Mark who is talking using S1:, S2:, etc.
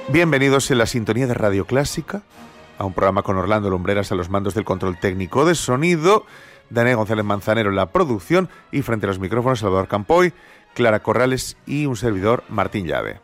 S1: Bienvenidos en la sintonía de Radio Clásica, a un programa con Orlando Lumbreras a los mandos del control técnico de sonido, Daniel González Manzanero en la producción y frente a los micrófonos Salvador Campoy, Clara Corrales y un servidor, Martín Llave.